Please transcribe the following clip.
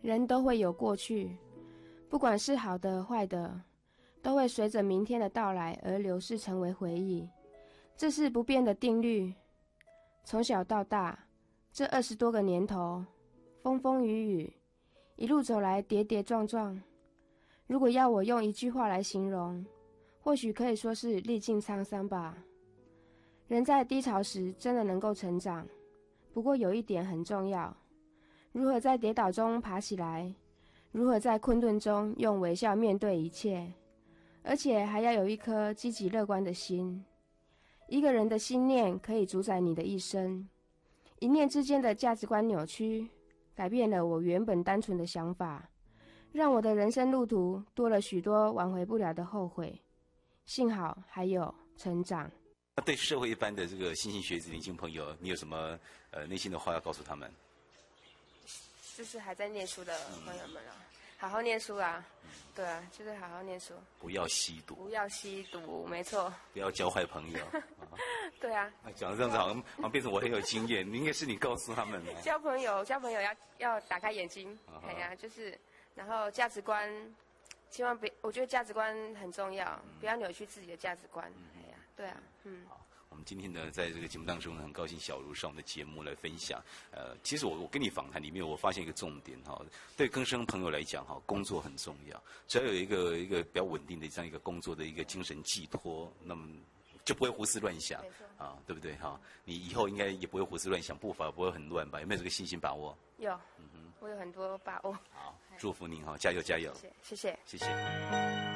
人都会有过去，不管是好的坏的，都会随着明天的到来而流逝成为回忆。这是不变的定律。从小到大，这20多个年头，风风雨雨，一路走来跌跌撞撞。如果要我用一句话来形容，或许可以说是历尽沧桑吧。人在低潮时真的能够成长，不过有一点很重要，如何在跌倒中爬起来，如何在困顿中用微笑面对一切，而且还要有一颗积极乐观的心。一个人的心念可以主宰你的一生，一念之间的价值观扭曲，改变了我原本单纯的想法，让我的人生路途多了许多挽回不了的后悔。幸好还有成长。 对社会一般的这个新兴学子、年轻朋友，你有什么内心的话要告诉他们？ 就是还在念书的朋友们啊，好好念书啊，对啊，就是好好念书， 不要吸毒， 不要吸毒，没错， 不要交坏朋友。 对啊， 讲的这样子好像变成我很有经验，应该是你告诉他们的。 交朋友要打开眼睛，哎呀，就是然后价值观，千万别，我觉得价值观很重要，不要扭曲自己的价值观，哎呀，对啊， 好，我们今天呢，在这个节目当中呢，很高兴小茹上我们的节目来分享。其实我跟你访谈里面，我发现一个重点哈，对更生朋友来讲哈，工作很重要，只要有一个比较稳定的这样一个工作的一个精神寄托，那么就不会胡思乱想啊，对不对哈？你以后应该也不会胡思乱想，步伐不会很乱吧？有没有这个信心把握？ 有，我有很多把握。 好，祝福您哈，加油加油！ 谢谢。 谢谢。